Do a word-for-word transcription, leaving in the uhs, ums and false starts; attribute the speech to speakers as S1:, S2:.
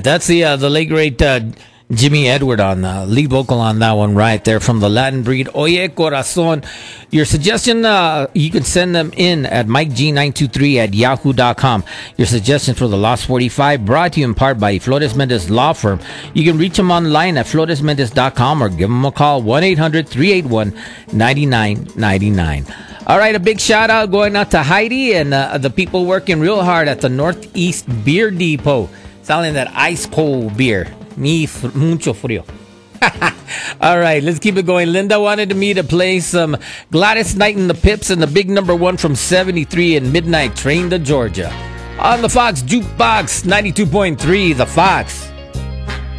S1: That's the uh, the late great uh, Jimmy Edward on the lead vocal on that one right there from the Latin breed. Oye Corazon. Your suggestion, uh, you can send them in at Mike G nine two three at yahoo dot com. Your suggestion for the Lost forty-five brought to you in part by Flores Mendez Law Firm. You can reach them online at flores mendez dot com or give them a call, one eight hundred three eight one nine nine nine nine. All right, a big shout out going out to Heidi and uh, the people working real hard at the Northeast Beer Depot, selling that ice cold beer. Mi mucho frío. All right, let's keep it going. Linda wanted me to play some Gladys Knight and the Pips and the big number one from seventy-three and Midnight Train to Georgia. On the Fox Jukebox ninety-two point three, The Fox.